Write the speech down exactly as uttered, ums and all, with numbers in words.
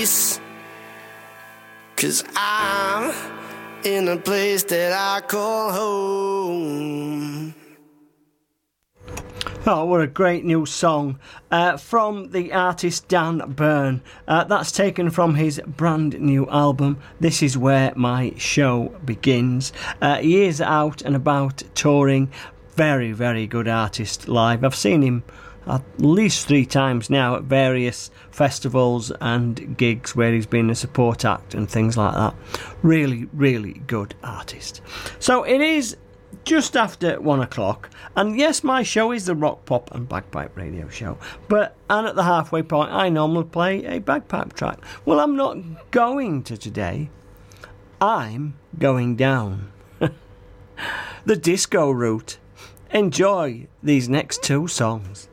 place, 'cause I'm in a place that I call home. Oh, what a great new song uh, from the artist Dan Byrne. Uh, that's taken from his brand new album, This Is Where My Show Begins. Uh, he is out and about touring. Very, very good artist live. I've seen him at least three times now at various festivals and gigs where he's been a support act and things like that. Really, really good artist. So it is just after one o'clock, and yes, my show is the Rock, Pop and Bagpipe Radio Show, but and at the halfway point I normally play a bagpipe track. Well, I'm not going to today. I'm going down the disco route. Enjoy these next two songs.